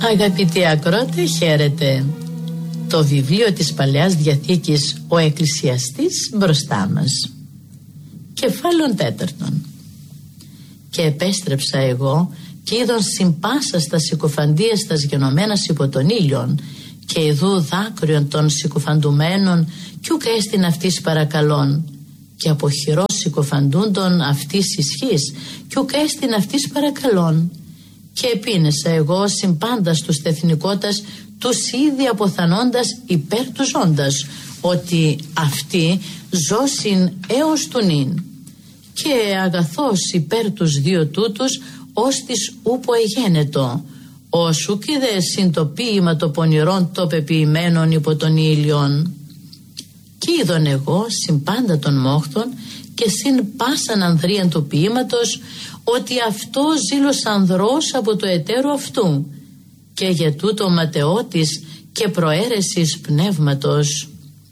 Αγαπητοί ακρότες, χαίρετε. Το βιβλίο της Παλαιάς Διαθήκης «Ο Εκκλησιαστής» μπροστά μας. Κεφάλαιον 4. Και επέστρεψα εγώ και είδον συμπάσας τα συκοφαντίες τας γενομένας υπό τον ήλιον, και ειδού δάκρυον των συκοφαντουμένων, κι ούκ έστιν αυτής παρακαλών, και από χειρός συκοφαντούντων αυτής ισχύς, κι ούκ έστιν αυτής παρακαλών. Και επίνεσα εγώ συμπάντας τους τεθνικότας, τους ήδη αποθανώντας υπέρ του ζώντας, ότι αυτοί ζώσιν έως του νυν. Και αγαθός υπέρ τους δύο τούτους, ως της ούπο εγένετο, όσου και δε συν το ποίημα το πονηρών το πεποιημένων υπό τον ήλιον. Και είδον εγώ συμπάντα των μόχθων και συν πάσαν ανδρίαν του ποίηματος, ότι αυτό ζήλος ανδρός από το εταίρο αυτού, και για τούτο ματαιώτης και προαίρεσης πνεύματος.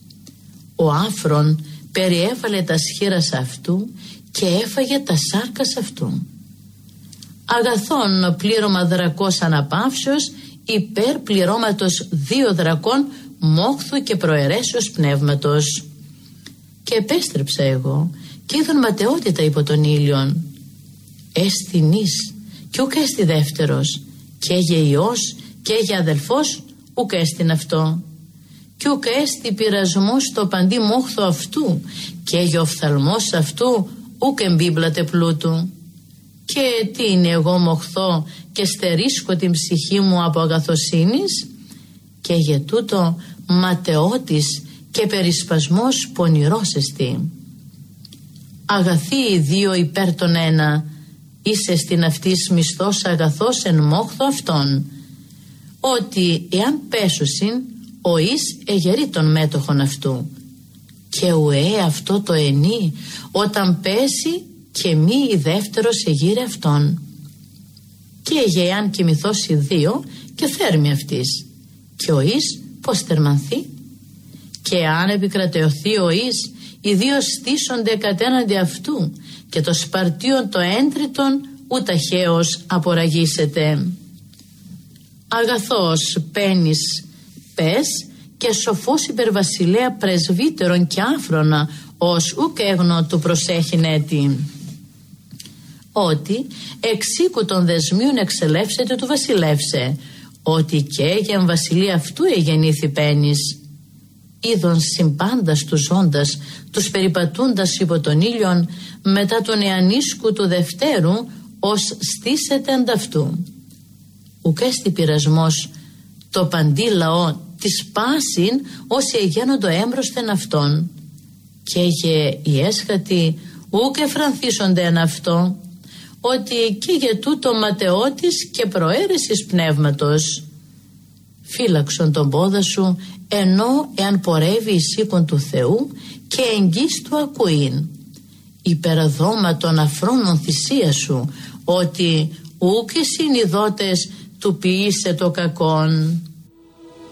Ο άφρον περιέβαλε τα σχήρας αυτού και έφαγε τα σάρκας αυτού. Αγαθόν πλήρωμα δρακός αναπαύσεως υπέρ πληρώματος 2 δρακών μόχθου και προαιρέσεως πνεύματος. Και επέστρεψα εγώ και είδον ματαιότητα υπό τον ήλιον. Έστι νης και ούκ έστι δεύτερος, και για Υιός και για αδελφός ούκ έστιν αυτό, και ούκ έστι πειρασμός το παντί μόχθο αυτού, και για οφθαλμός αυτού ούκ εμπίμπλατε πλούτου. Και τι είναι εγώ μοχθώ και στερίσκω την ψυχή μου από αγαθοσύνης, και για τούτο ματαιώτης και περισπασμός πονηρός εστί. Αγαθοί οι δύο υπέρ τον ένα, είσαι στην αυτής μισθός αγαθός εν μόχθο αυτόν, ότι εάν πέσουσιν ο εις εγερεί τον μέτοχον αυτού, και ουέ αυτό το ενή όταν πέσει και μη η δεύτερος εγείρε αυτόν. Και εάν κοιμηθώς οι δύο και θέρμη αυτής, και ο εις πως θερμανθεί. Και αν επικρατεωθεί ο εις, οι δύο στήσονται κατέναντι αυτού, και το σπαρτίον το έντριτον ου ταχαίως απορραγίσεται. Αγαθός πένης πες, και σοφός υπερβασιλέα πρεσβύτερον και άφρονα, ως ουκ έγνω του προσέχειν έτη. Ότι εξήκου των δεσμίων εξελεύσεται του βασιλεύσε, ότι και για βασιλεία αυτού εγεννήθη πένης. Είδον συμπάντας του ζώντας, τους περιπατούντας υπό τον ήλιον, μετά τον εανίσκου του δευτέρου, ως στήσεται ανταυτού. Ουκ έστι πειρασμός το παντί λαό της πάσιν, όσοι εγένοντο έμπροσθεν αυτόν. Και οι έσχατοι ουκ εφρανθίσονται εν αυτό, ότι και για τούτο ματαιώτης και προαίρεσης πνεύματος. Φύλαξον τον πόδα σου, ενώ εάν πορεύει εις οίκον του Θεού και εγγύς του ακούειν. Υπεραδώμα των αφρόνων θυσία σου, ότι ούκ οι συνειδότες του ποιήσε το κακόν.